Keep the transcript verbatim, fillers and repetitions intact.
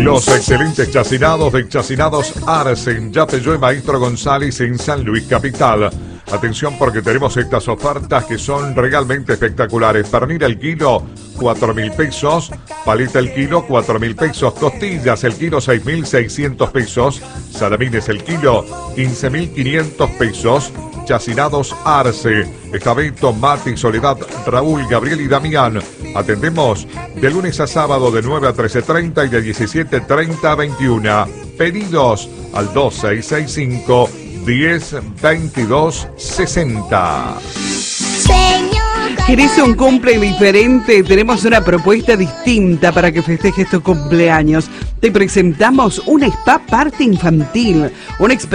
Los excelentes chacinados de Chacinados Arce en Yapeyú, Maestro González en San Luis Capital. Atención porque tenemos estas ofertas que son realmente espectaculares. Pernil el kilo, cuatro mil pesos. Paleta el kilo, cuatro mil pesos. Costillas el kilo, seis mil seiscientos pesos. Salamines el kilo, quince mil quinientos pesos. Chacinados Arce. Está Beto, Mati, Soledad, Raúl, Gabriel y Damián. Atendemos de lunes a sábado de nueve a trece treinta y de diecisiete treinta a veintiuna. Pedidos al dos seis seis cinco, diez, veintidós, sesenta. ¿Querés un cumple diferente? Tenemos una propuesta distinta para que festejes tu cumpleaños. Te presentamos un spa parte infantil, una experiencia